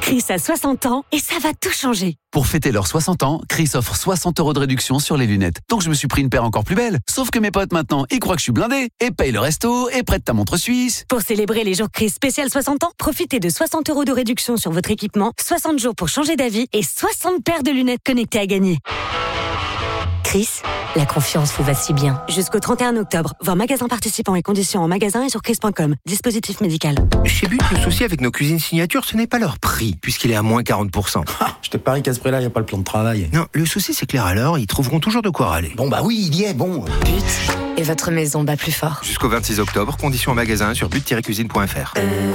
Chris a 60 ans et ça va tout changer. Pour fêter leurs 60 ans, Chris offre 60 € de réduction sur les lunettes. Donc je me suis pris une paire encore plus belle. Sauf que mes potes maintenant, ils croient que je suis blindé et payent le resto et prêtent ta montre suisse. Pour célébrer les jours Chris spécial 60 ans, profitez de 60 € de réduction sur votre équipement, 60 jours pour changer d'avis et 60 paires de lunettes connectées à gagner. Chris, la confiance vous va si bien. Jusqu'au 31 octobre, voir magasin participants et conditions en magasin et sur chris.com. Dispositif médical. Chez But, le souci avec nos cuisines signature, ce n'est pas leur prix, puisqu'il est à moins 40%. Je te parie qu'à ce prix-là, il n'y a pas le plan de travail. Non, le souci c'est que les râleurs, ils trouveront toujours de quoi râler. Bon bah oui, il y est, bon. But, et votre maison bat plus fort. Jusqu'au 26 octobre, conditions en magasin sur but-cuisine.fr.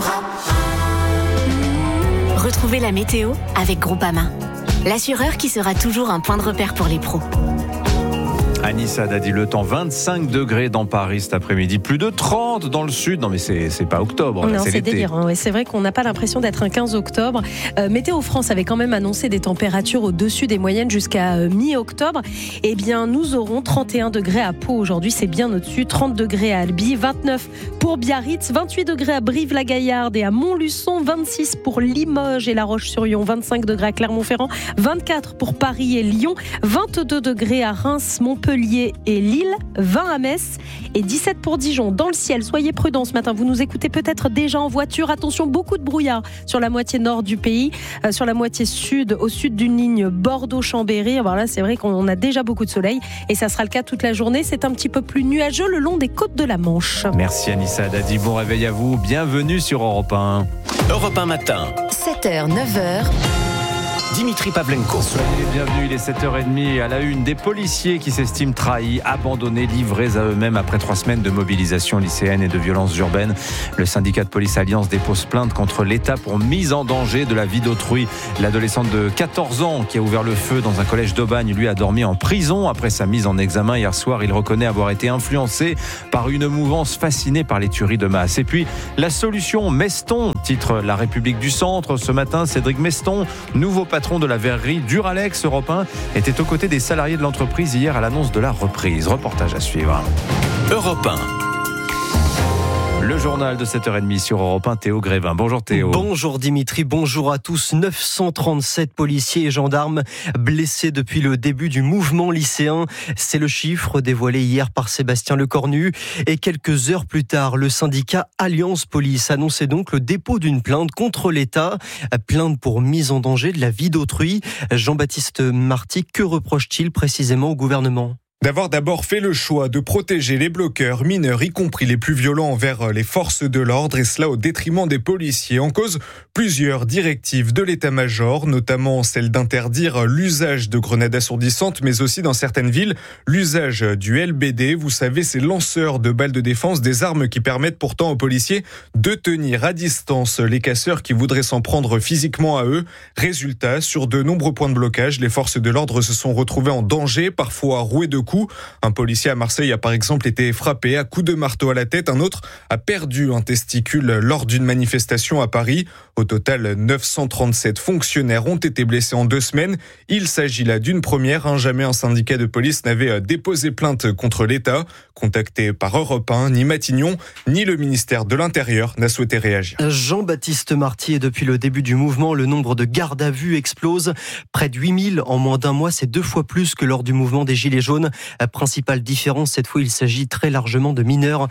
Retrouvez la météo avec Groupama, l'assureur qui sera toujours un point de repère pour les pros. Anissa Dadi, le temps 25 degrés dans Paris cet après-midi, plus de 30 dans le sud. Non mais c'est pas octobre, non, c'est c'est l'été. délirant. Et c'est vrai qu'on n'a pas l'impression d'être un 15 octobre. Météo France avait quand même annoncé des températures au-dessus des moyennes jusqu'à mi-octobre. Eh bien, nous aurons 31 degrés à Pau aujourd'hui, c'est bien au-dessus. 30 degrés à Albi, 29 pour Biarritz, 28 degrés à Brive-la-Gaillarde et à Montluçon, 26 pour Limoges et La Roche-sur-Yon, 25 degrés à Clermont-Ferrand, 24 pour Paris et Lyon, 22 degrés à Reims, Montpellier et Lille, 20 à Metz et 17 pour Dijon. Dans le ciel, soyez prudents ce matin. Vous nous écoutez peut-être déjà en voiture. Attention, beaucoup de brouillard sur la moitié nord du pays, sur la moitié sud, au sud d'une ligne Bordeaux-Chambéry. Alors là, c'est vrai qu'on a déjà beaucoup de soleil et ça sera le cas toute la journée. C'est un petit peu plus nuageux le long des côtes de la Manche. Merci Anissa Dadi, bon réveil à vous. Bienvenue sur Europe 1. Europe 1 matin. 7h, 9h. Dimitri Pavlenko. Soyez les bienvenus, il est 7h30 à la une. Des policiers qui s'estiment trahis, abandonnés, livrés à eux-mêmes après 3 semaines de mobilisation lycéenne et de violences urbaines. Le syndicat de police Alliance dépose plainte contre l'État pour mise en danger de la vie d'autrui. L'adolescente de 14 ans qui a ouvert le feu dans un collège d'Aubagne, lui, a dormi en prison après sa mise en examen hier soir. Il reconnaît avoir été influencé par une mouvance fascinée par les tueries de masse. Et puis, la solution Meston, titre La République du Centre. Ce matin, Cédric Meston, nouveau patron de la verrerie Duralex Europe 1, était aux côtés des salariés de l'entreprise hier à l'annonce de la reprise. Reportage à suivre. Europe 1. Le journal de 7h30 sur Europe 1, Théo Grévin. Bonjour Théo. Bonjour Dimitri, bonjour à tous. 937 policiers et gendarmes blessés depuis le début du mouvement lycéen. C'est le chiffre dévoilé hier par Sébastien Lecornu. Et quelques heures plus tard, le syndicat Alliance Police annonçait donc le dépôt d'une plainte contre l'État. Plainte pour mise en danger de la vie d'autrui. Jean-Baptiste Marty, que reproche-t-il précisément au gouvernement ? D'avoir d'abord fait le choix de protéger les bloqueurs mineurs, y compris les plus violents envers les forces de l'ordre, et cela au détriment des policiers. En cause, plusieurs directives de l'état-major, notamment celle d'interdire l'usage de grenades assourdissantes, mais aussi dans certaines villes, l'usage du LBD. Vous savez, ces lanceurs de balles de défense, des armes qui permettent pourtant aux policiers de tenir à distance les casseurs qui voudraient s'en prendre physiquement à eux. Résultat, sur de nombreux points de blocage, les forces de l'ordre se sont retrouvées en danger, parfois rouées de coups. Un policier à Marseille a par exemple été frappé à coups de marteau à la tête. Un autre a perdu un testicule lors d'une manifestation à Paris. Au total, 937 fonctionnaires ont été blessés en 2 semaines. Il s'agit là d'une première. Jamais un syndicat de police n'avait déposé plainte contre l'État. Contacté par Europe 1, ni Matignon, ni le ministère de l'Intérieur n'a souhaité réagir. Jean-Baptiste Marty, et depuis le début du mouvement, le nombre de gardes à vue explose. Près de 8000 en moins d'un mois, c'est 2 fois plus que lors du mouvement des Gilets jaunes. Principale différence, cette fois, il s'agit très largement de mineurs.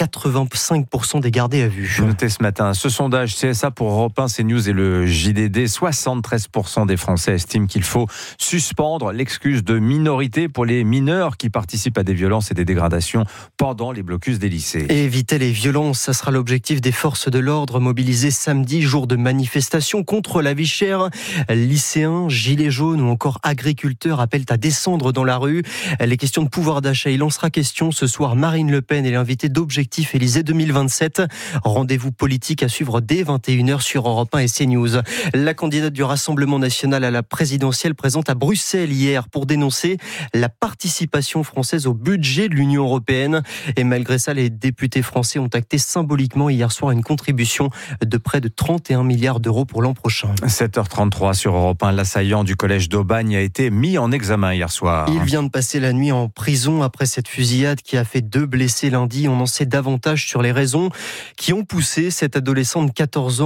85% des gardés à vue. Notez ce matin ce sondage CSA pour Europe 1, CNews et le JDD. 73% des Français estiment qu'il faut suspendre l'excuse de minorité pour les mineurs qui participent à des violences et des dégradations pendant les blocus des lycées. Et éviter les violences, ça sera l'objectif des forces de l'ordre mobilisées samedi, jour de manifestation contre la vie chère. Lycéens, gilets jaunes ou encore agriculteurs appellent à descendre dans la rue. Les questions de pouvoir d'achat, il en sera question ce soir. Marine Le Pen est l'invitée d'Objectif Élysée 2027. Rendez-vous politique à suivre dès 21h sur Europe 1 et CNews. La candidate du Rassemblement national à la présidentielle présente à Bruxelles hier pour dénoncer la participation française au budget de l'Union européenne. Et malgré ça, les députés français ont acté symboliquement hier soir une contribution de près de 31 milliards d'euros pour l'an prochain. 7h33 sur Europe 1. L'assaillant du collège d'Aubagne a été mis en examen hier soir. Il vient de passer la nuit en prison après cette fusillade qui a fait 2 blessés lundi. On en sait davantage sur les raisons qui ont poussé cette adolescente de 14 ans à ouvrir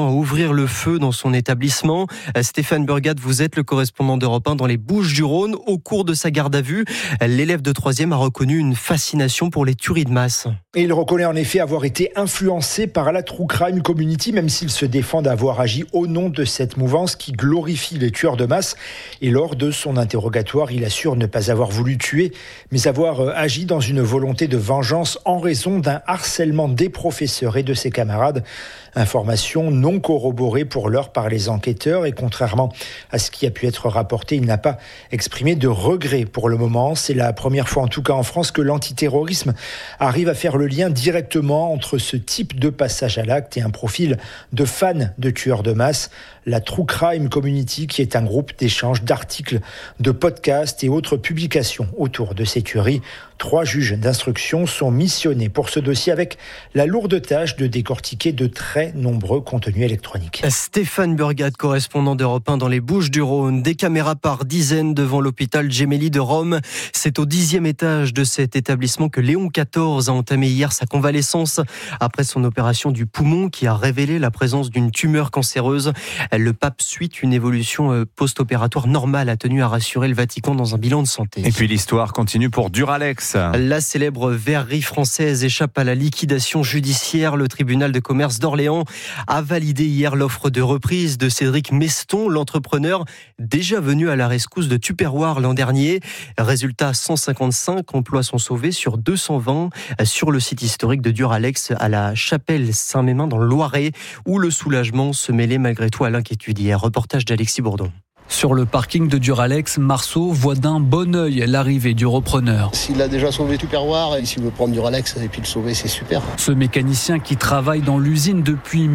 ouvrir le feu dans son établissement. Stéphane Burgat, vous êtes le correspondant d'Europe 1 dans les Bouches-du-Rhône. Au cours de sa garde à vue, l'élève de 3e a reconnu une fascination pour les tueries de masse. Et il reconnaît en effet avoir été influencé par la True Crime Community, même s'il se défend d'avoir agi au nom de cette mouvance qui glorifie les tueurs de masse. Et lors de son interrogatoire, il assure ne pas avoir voulu tuer, mais avoir agi dans une volonté de vengeance en raison d'un harcèlement des professeurs et de ses camarades. Information non corroborée pour l'heure par les enquêteurs et contrairement à ce qui a pu être rapporté, il n'a pas exprimé de regret pour le moment. C'est la première fois en tout cas en France que l'antiterrorisme arrive à faire le lien directement entre ce type de passage à l'acte et un profil de fan de tueurs de masse. La True Crime Community, qui est un groupe d'échange d'articles, de podcasts et autres publications autour de ces tueries. 3 juges d'instruction sont missionnés pour ce dossier avec la lourde tâche de décortiquer de très nombreux contenus électroniques. Stéphane Burgat, correspondant d'Europe 1 dans les Bouches-du-Rhône. Des caméras par dizaines devant l'hôpital Gemelli de Rome. C'est au 10e étage de cet établissement que Léon XIV a entamé hier sa convalescence après son opération du poumon qui a révélé la présence d'une tumeur cancéreuse. Le pape suit une évolution post-opératoire normale, a tenu à rassurer le Vatican dans un bilan de santé. Et puis l'histoire continue pour Duralex. La célèbre verrerie française échappe à la liquidation judiciaire. Le tribunal de commerce d'Orléans a validé hier l'offre de reprise de Cédric Meston, l'entrepreneur déjà venu à la rescousse de Tupperware l'an dernier. Résultat, 155 emplois sont sauvés sur 220 sur le site historique de Duralex à la Chapelle Saint-Mémin dans le Loiret, où le soulagement se mêlait malgré tout à l'inquiétude hier. Reportage d'Alexis Bourdon. Sur le parking de Duralex, Marceau voit d'un bon œil l'arrivée du repreneur. S'il a déjà sauvé Tupperware et s'il veut prendre Duralex et puis le sauver, c'est super. Ce mécanicien qui travaille dans l'usine depuis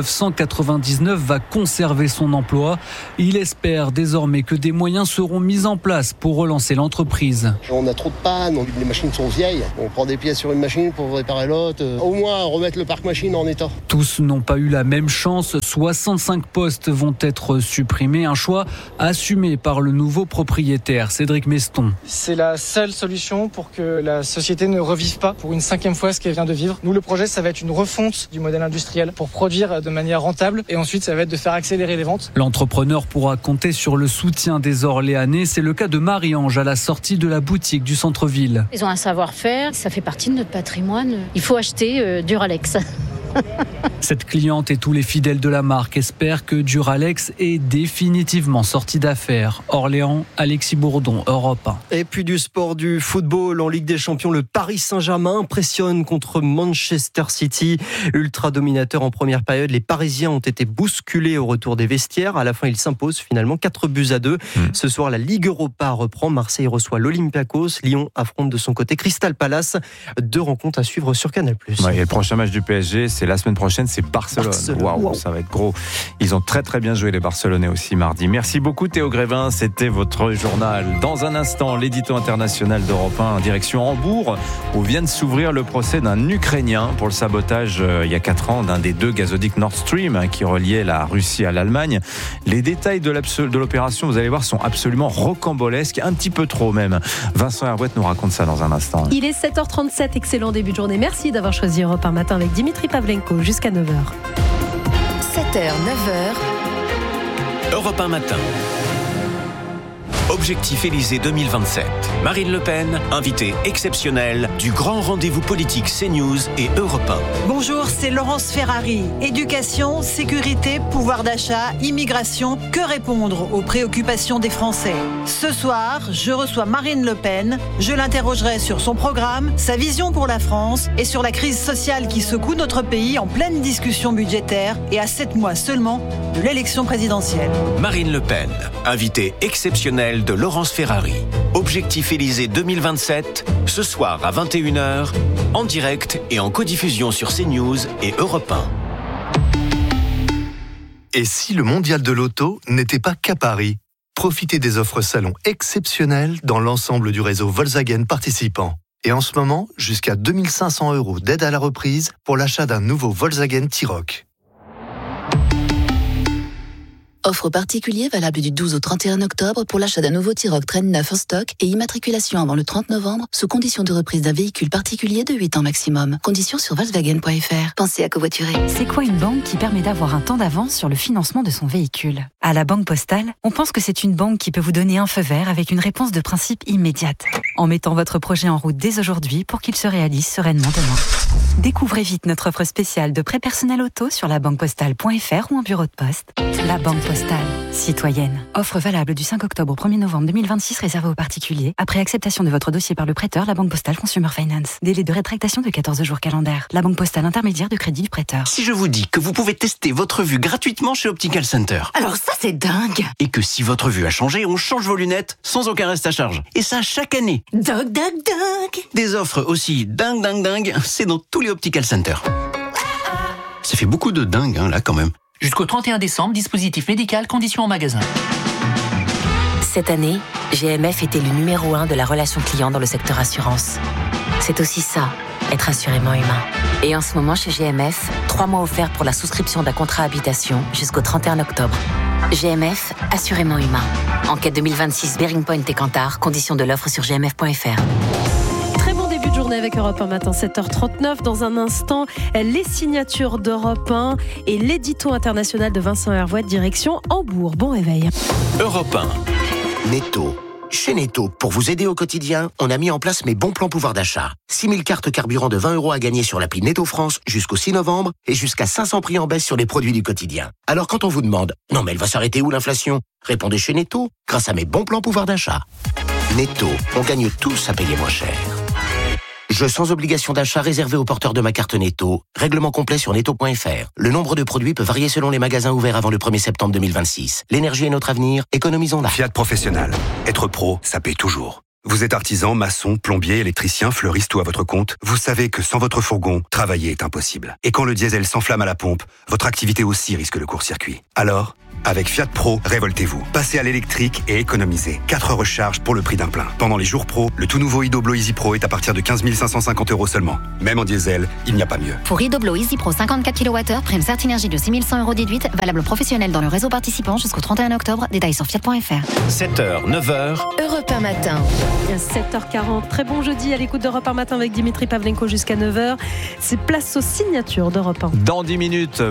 1999 va conserver son emploi. Il espère désormais que des moyens seront mis en place pour relancer l'entreprise. On a trop de pannes, les machines sont vieilles. On prend des pièces sur une machine pour réparer l'autre. Au moins remettre le parc machine en état. Tous n'ont pas eu la même chance. 65 postes vont être supprimés. Un choix assumé par le nouveau propriétaire, Cédric Meston. C'est la seule solution pour que la société ne revive pas pour une 5e fois ce qu'elle vient de vivre. Nous, le projet, ça va être une refonte du modèle industriel pour produire de manière rentable et ensuite, ça va être de faire accélérer les ventes. L'entrepreneur pourra compter sur le soutien des Orléanais. C'est le cas de Marie-Ange à la sortie de la boutique du centre-ville. Ils ont un savoir-faire, ça fait partie de notre patrimoine. Il faut acheter Duralex. Cette cliente et tous les fidèles de la marque espèrent que Duralex est définitivement sorti d'affaires. Orléans, Alexis Bourdon, Europe 1. Et puis du sport, du football en Ligue des Champions, le Paris Saint-Germain impressionne contre Manchester City. Ultra dominateur en première période, les Parisiens ont été bousculés au retour des vestiaires. À la fin, ils s'imposent finalement 4-2. Ce soir, la Ligue Europa reprend. Marseille reçoit l'Olympiakos. Lyon affronte de son côté Crystal Palace. 2 rencontres à suivre sur Canal+. Ouais, et le prochain match du PSG, c'est la semaine prochaine, c'est Barcelone. Waouh, ça va être gros. Ils ont très très bien joué les Barcelonais aussi mardi. Merci beaucoup Théo Grévin, c'était votre journal. Dans un instant, l'édito international d'Europe 1 en direction Hambourg, où vient de s'ouvrir le procès d'un Ukrainien pour le sabotage il y a 4 ans d'un des 2 gazoducs Nord Stream qui reliait la Russie à l'Allemagne. Les détails de l'opération, vous allez voir, sont absolument rocambolesques, un petit peu trop même. Vincent Herbouet nous raconte ça dans un instant. Il est 7h37, excellent début de journée. Merci d'avoir choisi Europe 1 matin avec Dimitri Pavlenko jusqu'à 9h. 7h, 9h. Europe 1 matin. Objectif Élysée 2027. Marine Le Pen, invitée exceptionnelle du grand rendez-vous politique CNews et Europe 1. Bonjour, c'est Laurence Ferrari. Éducation, sécurité, pouvoir d'achat, immigration. Que répondre aux préoccupations des Français ? Ce soir, je reçois Marine Le Pen. Je l'interrogerai sur son programme, sa vision pour la France et sur la crise sociale qui secoue notre pays en pleine discussion budgétaire et à 7 mois seulement de l'élection présidentielle. Marine Le Pen, invitée exceptionnelle de Laurence Ferrari. Objectif Élysée 2027, ce soir à 21h, en direct et en codiffusion sur CNews et Europe 1. Et si le mondial de l'auto n'était pas qu'à Paris ? Profitez des offres salon exceptionnelles dans l'ensemble du réseau Volkswagen participant. Et en ce moment, jusqu'à 2 500 € d'aide à la reprise pour l'achat d'un nouveau Volkswagen T-Roc. Offre particulier valable du 12 au 31 octobre pour l'achat d'un nouveau T-Roc Train 9 en stock et immatriculation avant le 30 novembre sous condition de reprise d'un véhicule particulier de 8 ans maximum. Conditions sur Volkswagen.fr. Pensez à covoiturer. C'est quoi une banque qui permet d'avoir un temps d'avance sur le financement de son véhicule? À la Banque Postale, on pense que c'est une banque qui peut vous donner un feu vert avec une réponse de principe immédiate, en mettant votre projet en route dès aujourd'hui pour qu'il se réalise sereinement demain. Découvrez vite notre offre spéciale de prêt personnel auto sur labanquepostale.fr ou en bureau de poste. La Banque Postale, citoyenne. Offre valable du 5 octobre au 1er novembre 2026 réservée aux particuliers. Après acceptation de votre dossier par le prêteur, la Banque Postale Consumer Finance. Délai de rétractation de 14 jours calendaires. La Banque Postale intermédiaire de crédit du prêteur. Si je vous dis que vous pouvez tester votre vue gratuitement chez Optical Center. Alors ça, c'est dingue. Et que si votre vue a changé, on change vos lunettes sans aucun reste à charge. Et ça chaque année. Dingue. Des offres aussi dingue, c'est dans tous les Optical Center. Ça fait beaucoup de dingue, là, quand même. Jusqu'au 31 décembre, dispositif médical, conditions en magasin. Cette année, GMF était le numéro 1 de la relation client dans le secteur assurance. C'est aussi ça, être assurément humain. Et en ce moment, chez GMF, 3 mois offerts pour la souscription d'un contrat habitation jusqu'au 31 octobre. GMF, assurément humain. Enquête 2026, Bearing Point et Kantar, conditions de l'offre sur gmf.fr. Très bon début de journée avec Europe 1 matin, 7h39. Dans un instant, les signatures d'Europe 1 et l'édito international de Vincent Hervouet, direction Hambourg. Bon réveil. Europe 1. Netto. Chez Netto, pour vous aider au quotidien, on a mis en place mes bons plans pouvoir d'achat. 6000 cartes carburant de 20 € à gagner sur l'appli Netto France jusqu'au 6 novembre et jusqu'à 500 prix en baisse sur les produits du quotidien. Alors quand on vous demande « Non mais elle va s'arrêter où l'inflation ?» Répondez chez Netto, grâce à mes bons plans pouvoir d'achat. Netto, on gagne tous à payer moins cher. Jeu sans obligation d'achat réservé aux porteurs de ma carte Netto. Règlement complet sur netto.fr. Le nombre de produits peut varier selon les magasins ouverts avant le 1er septembre 2026. L'énergie est notre avenir, économisons-la. Fiat Professionnel. Être pro, ça paie toujours. Vous êtes artisan, maçon, plombier, électricien, fleuriste ou à votre compte, vous savez que sans votre fourgon, travailler est impossible. Et quand le diesel s'enflamme à la pompe, votre activité aussi risque le court-circuit. Alors, avec Fiat Pro, révoltez-vous. Passez à l'électrique et économisez. 4 recharges pour le prix d'un plein. Pendant les jours pro, le tout nouveau Idoblo Easy Pro est à partir de 15 550 € seulement. Même en diesel, il n'y a pas mieux. Pour Idoblo Easy Pro 54 kWh, prime Certinergie de 6 100 € déduite, valable professionnel dans le réseau participant jusqu'au 31 octobre. Détails sur fiat.fr. 7h, 9h. Europe 1 matin. 7h40. Très bon jeudi à l'écoute d'Europe 1 matin avec Dimitri Pavlenko jusqu'à 9h. C'est place aux signatures d'Europe 1. Dans 10 minutes.